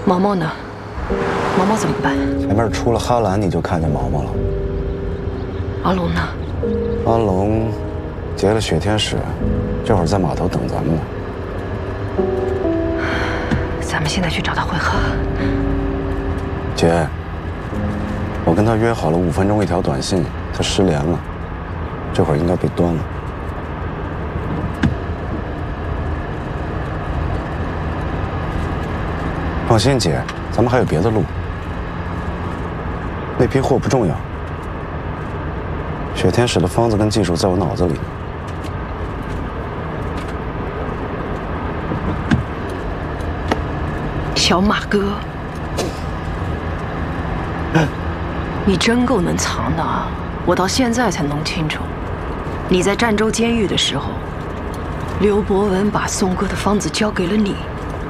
毛毛呢？毛毛怎么办？ 前面出了哈兰，你就看见毛毛了。 阿龙呢？ 阿龙劫了雪天使，这会儿在码头等咱们呢。 咱们现在去找他会合。 姐，我跟他约好了5分钟一条短信，他失联了，这会儿应该被端了。放心，姐，咱们还有别的路。那批货不重要，雪天使的方子跟技术在我脑子里呢。 小马哥，你真够能藏的啊！我到现在才弄清楚，你在儋州监狱的时候，刘伯文把宋哥的方子交给了你。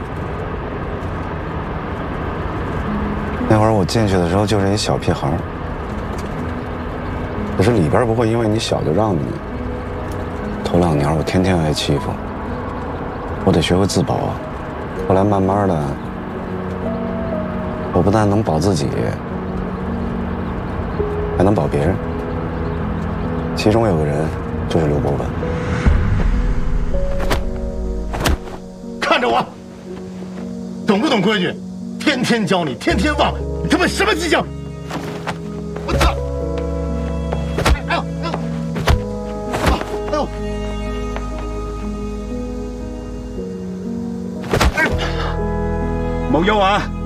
那会儿我进去的时候就是一小屁孩，可是里边不会因为你小就让着你。头2年我天天挨欺负，我得学会自保啊。后来慢慢的，我不但能保自己，还能保别人。其中有个人就是刘伯文。 看着我，懂不懂规矩？天天教你，天天忘，你他妈什么记性？我操！哎呦哎呦！哎呦！ 冇憂啊！